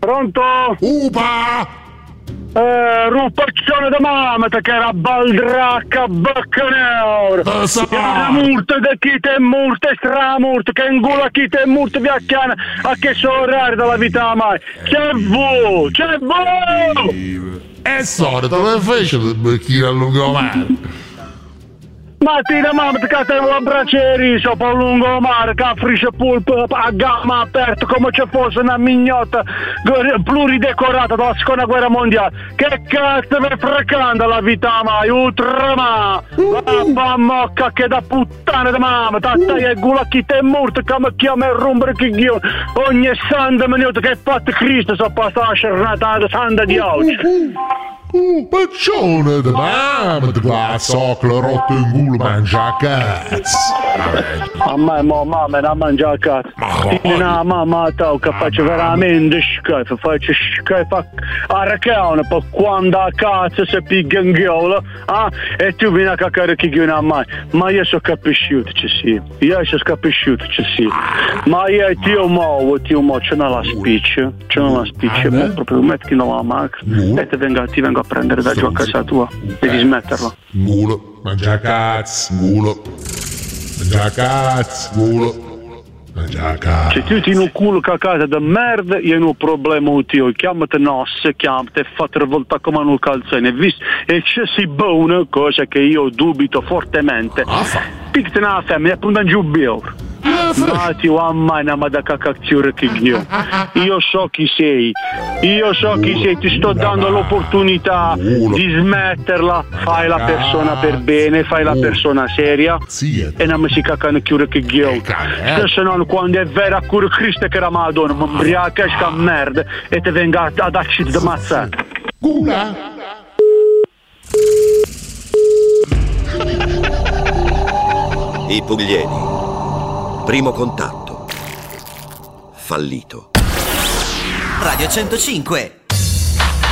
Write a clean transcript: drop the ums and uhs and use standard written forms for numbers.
Pronto? Upa! Rupaccione da mamma che era baldracca baccaneur. Una multa da chi te multa stramurta che ingula chi te multa viacchiana a che sorrare dalla vita mai. C'è vu! È solito, come fece per chi a lungomare? Mattina mamma ti catena la braccieri sopra un lungomare che affrisce pulpo a gamma aperta come se fosse una mignotta pluridecorata dalla seconda guerra mondiale. Che cazzo mi frecanda la vita mai ultrama papà mocca che da puttana di mamma tattai e gula chi te è morto che mi chiama il rumbre che io ogni santa minuto che è fatto Cristo so passata la giornata santa di oggi. Paccione di mamma di qua soccolo rotto in culo mangia cazzo. A me mamma non mangia cazzo. No mamma tau che faccio veramente schifo. Faccio schifo a raccauna per quando a cazzo si piglia in gola e tu vieni a cacare chi viene a me. Ma io sono capisciuto ci sia. Io sono capisciuto ci sia. Ma io ti mo c'è una spiccia. C'è una spiccia proprio metti nella macchina e ti vengo a prendere da giù a casa tua. Devi smetterla. Mulo, mangia cazzo, mulo. Mangia cazzo, mulo. Mangia cazzo. Se tu ti in un culo cacata da merda, io non ho problema con te. Chiamate nosse, chiamate e fate rivolta come un calzone. E c'è si buona, cosa che io dubito fortemente. Picte una femmina e punta giù bior. Ma ti ho ammai ma da cacacziure che io so chi sei, ti sto dando l'opportunità di smetterla, fai la persona per bene, fai la persona seria e non mi si cacano chiure che se no quando è vera cura Cristo che era Madonna mi imbriaca e sca merda e ti venga ad accidere da mazzata. I Pugliesi. Primo contatto. Fallito. Radio 105.